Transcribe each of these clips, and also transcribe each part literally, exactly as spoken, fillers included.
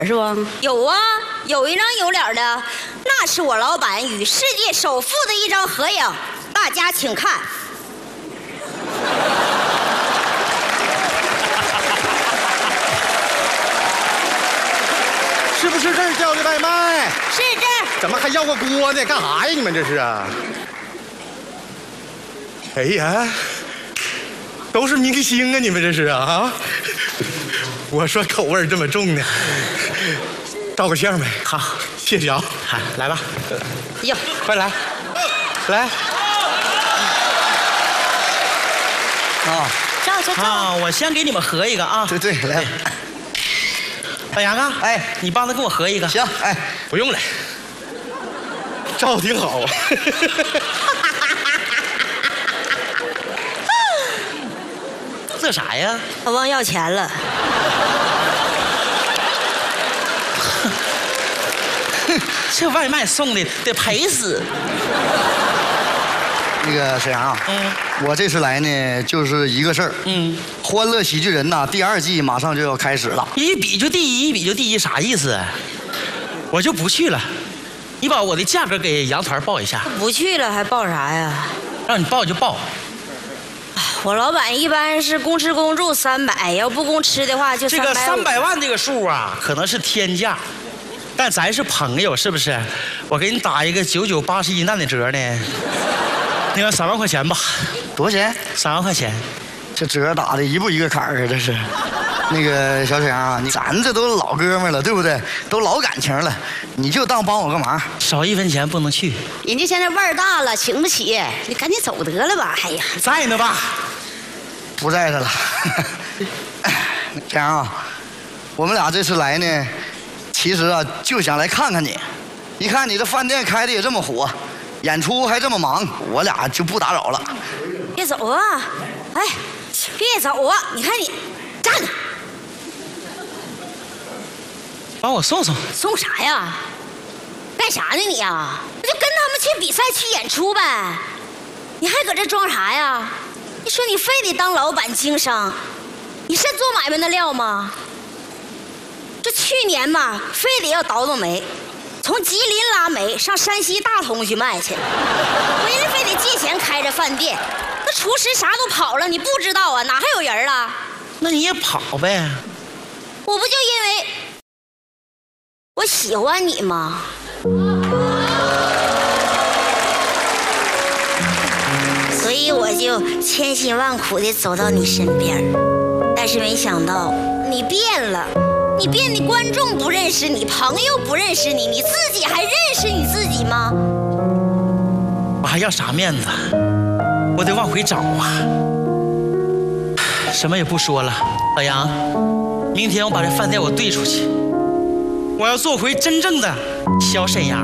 是吧？ 有啊，有一张有脸的，那是我老板与世界首富的一张合影，大家请看。 是不是这儿叫的外卖？ 是这儿。 怎么还要个锅呢？干啥呀？你们这是啊？哎呀，都是明星啊！你们这是啊啊！我说口味这么重呢，照个相呗。好，谢谢啊。来吧。 哟， 快来，来。 啊， 照照照。 啊，我先给你们合一个啊。 对对，来。 老杨啊， 哎， 你帮他跟我合一个。 行，哎，不用了，照挺好啊。 这啥呀？ 他忘要钱了。 这外卖送的得赔死。 那个沈阳啊，嗯，我这次来呢，就是一个事儿，嗯，《欢乐喜剧人》呐，第二季马上就要开始了。 一比就第一，一比就第一，啥意思？我就不去了。你把我的价格给杨团报一下。 不去了还报啥呀？ 让你报就报。 我老板一般是公吃公住三百，要不公吃的话就这个三百万这个数啊，可能是天价，但咱是朋友，是不是？我给你打一个九九八十一难的折呢。那个三万块钱吧。 多少钱？ 三万块钱。 这折打的一步一个坎儿啊，这是。那个小沈阳啊，你咱这都老哥们了，对不对？都老感情了，你就当帮我个忙， 少一分钱不能去。 人家现在腕儿大了，请不起，你赶紧走得了吧？哎呀， 在呢吧？ 不在这了。沈阳啊，我们俩这次来呢，其实啊就想来看看你。一看你这饭店开的也这么火。演出还这么忙，我俩就不打扰了。 别走啊！哎，别走啊！你看你站着， 帮我送送。 送啥呀？干啥呢你呀？那就跟他们去比赛去演出呗。你还搁这装啥呀？你说你非得当老板经商，你是做买卖的料吗？这去年嘛，非得要倒腾煤。从吉林拉煤上山西大同去卖去，回来非得借钱开着饭店，那厨师啥都跑了，你不知道啊？哪还有人了？ 那你也跑呗。 我不就因为我喜欢你吗？所以我就千辛万苦地走到你身边，但是没想到你变了。你变得观众不认识你，朋友不认识你，你自己还认识你自己吗？ 我还要啥面子？我得往回找啊！什么也不说了，老杨，明天我把这饭店我兑出去，我要做回真正的小沈阳。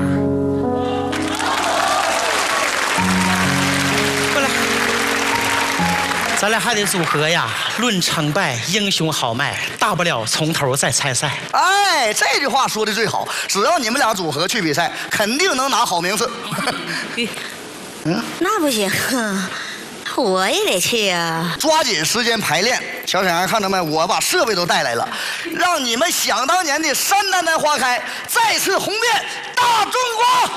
过来，咱俩还得组合呀，论成败，英雄豪迈，大不了从头再参赛。 哎，这句话说的最好，只要你们俩组合去比赛，肯定能拿好名次。 嗯，那不行，我也得去啊！ 抓紧时间排练，小沈阳看着没？我把设备都带来了，让你们想当年的山丹丹花开再次红遍大中国。